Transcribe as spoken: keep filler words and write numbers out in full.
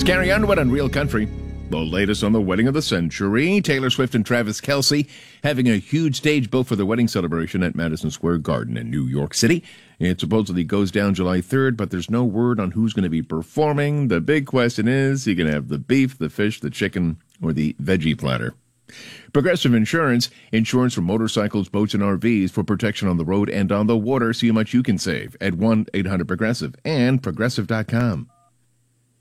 It's Carrie Underwood on Real Country. The latest on the wedding of the century. Taylor Swift and Travis Kelce having a huge stage built for the wedding celebration at Madison Square Garden in New York City. It supposedly goes down July third, but there's no word on who's going to be performing. The big question is, you going to have the beef, the fish, the chicken, or the veggie platter? Progressive Insurance, insurance for motorcycles, boats, and R Vs for protection on the road and on the water. See how much you can save at one eight hundred progressive and progressive dot com.